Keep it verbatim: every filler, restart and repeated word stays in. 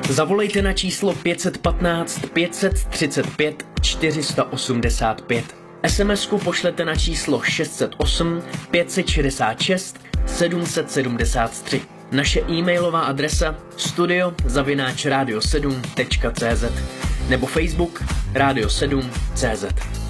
Zavolejte na číslo pět jedna pět pět tři pět čtyři osm pět. es em esku pošlete na číslo šest set osm pět set šedesát šest sedm set sedmdesát tři. Naše e-mailová adresa studio zavináč radio sedm tečka cé zet nebo Facebook Radio sedm tečka cé zet.